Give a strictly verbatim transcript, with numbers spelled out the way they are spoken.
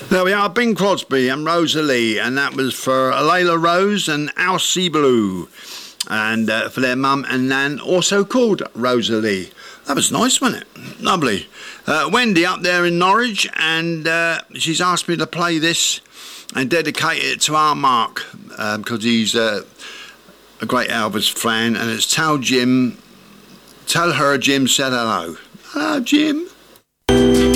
There we are, Bing Crosby and Rosalie, and that was for Layla Rose and Alcy Blue, and uh, for their mum and nan, also called Rosalie. That was nice, wasn't it? Lovely. Uh, Wendy up there in Norwich, and uh, she's asked me to play this and dedicate it to our Mark, uh, because he's uh, a great Elvis fan, and it's Tell Jim, Tell Her Jim Said Hello. Hello, Jim.